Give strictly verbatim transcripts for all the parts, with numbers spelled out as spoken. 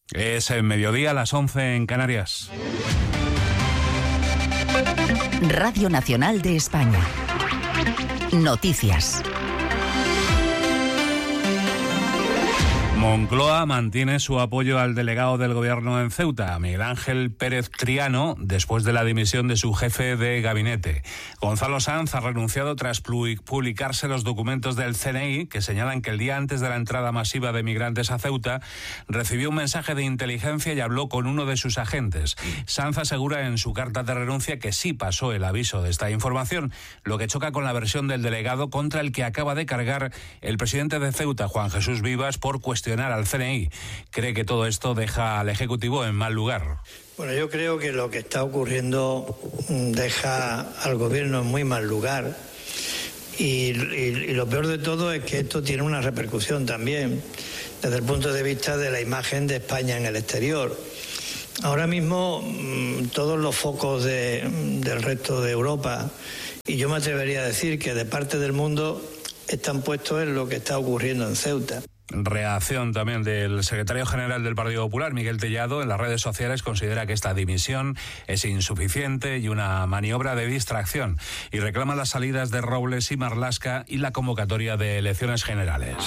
Es el mediodía, a las once en Canarias. Radio Nacional de España. Noticias. Moncloa mantiene su apoyo al delegado del Gobierno en Ceuta, Miguel Ángel Pérez Triano, después de la dimisión de su jefe de gabinete. Gonzalo Sanz ha renunciado tras publicarse los documentos del C N I que señalan que el día antes de la entrada masiva de migrantes a Ceuta recibió un mensaje de inteligencia y habló con uno de sus agentes. Sanz asegura en su carta de renuncia que sí pasó el aviso de esta información, lo que choca con la versión del delegado contra el que acaba de cargar el presidente de Ceuta, Juan Jesús Vivas, por cuestionar al C N I. Cree que todo esto deja al Ejecutivo en mal lugar. Bueno, yo creo que lo que está ocurriendo deja al Gobierno en muy mal lugar y, y, y lo peor de todo es que esto tiene una repercusión también desde el punto de vista de la imagen de España en el exterior. Ahora mismo todos los focos de, del resto de Europa, y yo me atrevería a decir que de parte del mundo, están puestos en lo que está ocurriendo en Ceuta. Reacción también del secretario general del Partido Popular, Miguel Tellado, en las redes sociales considera que esta dimisión es insuficiente y una maniobra de distracción y reclama las salidas de Robles y Marlaska y la convocatoria de elecciones generales.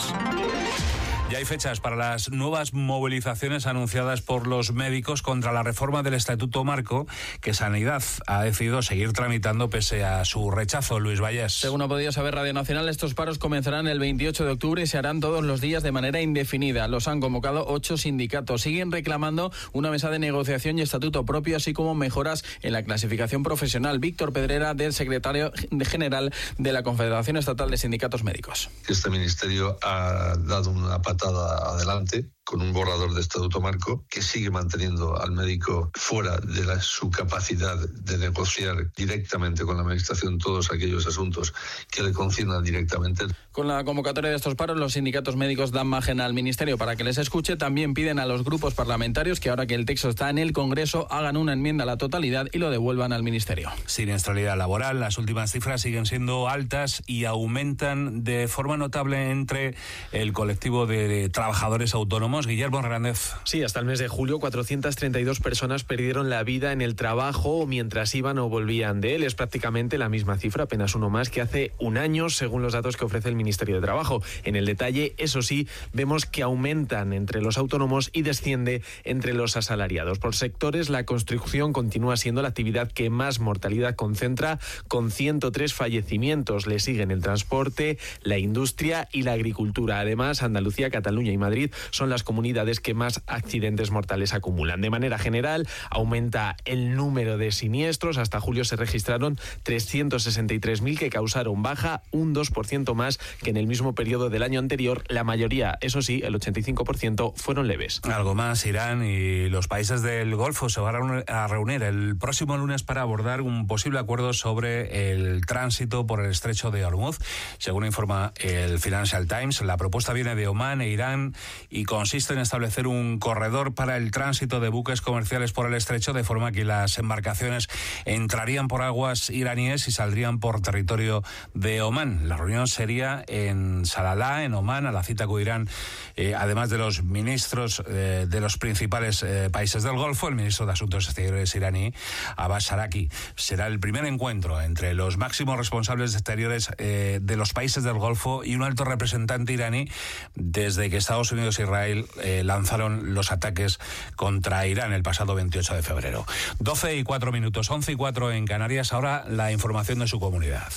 Ya hay fechas para las nuevas movilizaciones anunciadas por los médicos contra la reforma del Estatuto Marco, que Sanidad ha decidido seguir tramitando pese a su rechazo. Luis Vallés. Según ha podido saber Radio Nacional, estos paros comenzarán el veintiocho de octubre y se harán todos los días de manera indefinida. Los han convocado ocho sindicatos. Siguen reclamando una mesa de negociación y estatuto propio, así como mejoras en la clasificación profesional. Víctor Pedrera, del secretario general de la Confederación Estatal de Sindicatos Médicos. Este ministerio ha dado una patada adelante con un borrador de Estatuto Marco que sigue manteniendo al médico fuera de la, su capacidad de negociar directamente con la Administración todos aquellos asuntos que le conciernan directamente. Con la convocatoria de estos paros, los sindicatos médicos dan margen al Ministerio para que les escuche. También piden a los grupos parlamentarios que ahora que el texto está en el Congreso hagan una enmienda a la totalidad y lo devuelvan al Ministerio. Siniestralidad laboral, las últimas cifras siguen siendo altas y aumentan de forma notable entre el colectivo de trabajadores autónomos. Guillermo Hernández. Sí, hasta el mes de julio, cuatrocientas treinta y dos personas perdieron la vida en el trabajo mientras iban o volvían de él. Es prácticamente la misma cifra, apenas uno más que hace un año, según los datos que ofrece el Ministerio de Trabajo. En el detalle, eso sí, vemos que aumentan entre los autónomos y desciende entre los asalariados. Por sectores, la construcción continúa siendo la actividad que más mortalidad concentra, con ciento tres fallecimientos. Le siguen el transporte, la industria y la agricultura. Además, Andalucía, Cataluña y Madrid son las comunidades que más accidentes mortales acumulan. De manera general, aumenta el número de siniestros. Hasta julio se registraron trescientos sesenta y tres mil que causaron baja, un dos por ciento más que en el mismo periodo del año anterior. La mayoría, eso sí, el ochenta y cinco por ciento, fueron leves. Algo más, Irán y los países del Golfo se van a reunir el próximo lunes para abordar un posible acuerdo sobre el tránsito por el estrecho de Hormuz. Según informa el Financial Times, la propuesta viene de Omán e Irán y consiste en establecer un corredor para el tránsito de buques comerciales por el estrecho, de forma que las embarcaciones entrarían por aguas iraníes y saldrían por territorio de Omán. La reunión sería en Salalah, en Omán. A la cita acudirán, eh, además de los ministros eh, de los principales eh, países del Golfo, el ministro de Asuntos Exteriores iraní, Abbas Araqi. Será el primer encuentro entre los máximos responsables exteriores eh, de los países del Golfo y un alto representante iraní desde que Estados Unidos e Israel Eh, lanzaron los ataques contra Irán el pasado veintiocho de febrero. doce y cuatro minutos, once y cuatro en Canarias. Ahora la información de su comunidad.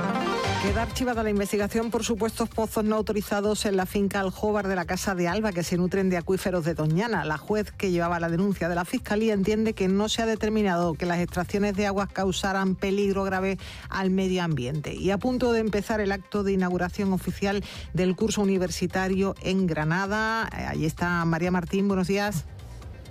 Queda archivada la investigación por supuestos pozos no autorizados en la finca Aljóbar de la Casa de Alba, que se nutren de acuíferos de Doñana. La juez que llevaba la denuncia de la Fiscalía entiende que no se ha determinado que las extracciones de aguas causaran peligro grave al medio ambiente. Y a punto de empezar el acto de inauguración oficial del curso universitario en Granada. Allí está María Martín, buenos días.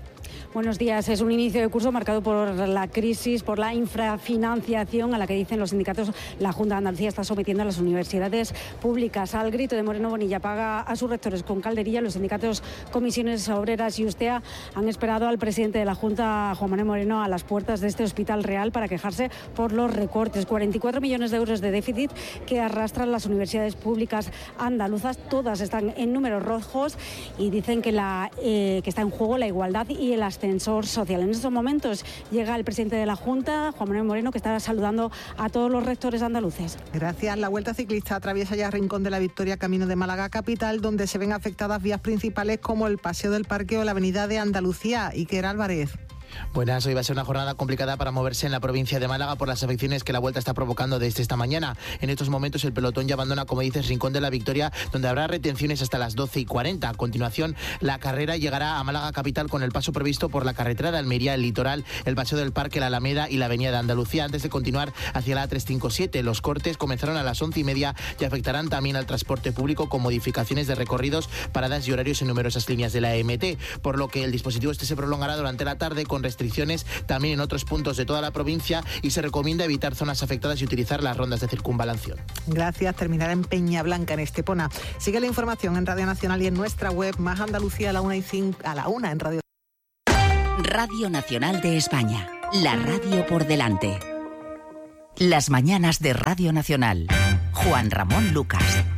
Buenos días. Es un inicio de curso marcado por la crisis, por la infrafinanciación a la que dicen los sindicatos la Junta de Andalucía está sometiendo a las universidades públicas. Al grito de Moreno Bonilla paga a sus rectores con calderilla, los sindicatos Comisiones Obreras y Ustea han esperado al presidente de la Junta, Juan Manuel Moreno, a las puertas de este Hospital Real para quejarse por los recortes. cuarenta y cuatro millones de euros de déficit que arrastran las universidades públicas andaluzas. Todas están en números rojos y dicen que, la, eh, que está en juego la igualdad y el ascensor social. En estos momentos llega el presidente de la Junta, Juan Manuel Moreno, que está saludando a todos los rectores andaluces. Gracias. La Vuelta Ciclista atraviesa ya Rincón de la Victoria, camino de Málaga capital, donde se ven afectadas vías principales como el Paseo del Parque o la Avenida de Andalucía. Iker Álvarez. Buenas, hoy va a ser una jornada complicada para moverse en la provincia de Málaga por las afecciones que la Vuelta está provocando desde esta mañana. En estos momentos el pelotón ya abandona, como dices, Rincón de la Victoria, donde habrá retenciones hasta las doce y cuarenta. A continuación, la carrera llegará a Málaga capital con el paso previsto por la carretera de Almería, el Litoral, el Paseo del Parque, la Alameda y la Avenida de Andalucía, antes de continuar hacia la A trescientos cincuenta y siete. Los cortes comenzaron a las once y media y afectarán también al transporte público con modificaciones de recorridos, paradas y horarios en numerosas líneas de la E M T, por lo que el dispositivo este se prolongará durante la tarde con restricciones también en otros puntos de toda la provincia y se recomienda evitar zonas afectadas y utilizar las rondas de circunvalación. Gracias. Terminará en Peñablanca, en Estepona. Sigue la información en Radio Nacional y en nuestra web. Más Andalucía a la una y cinco, a la una en Radio. Radio Nacional de España. La radio por delante. Las mañanas de Radio Nacional. Juan Ramón Lucas.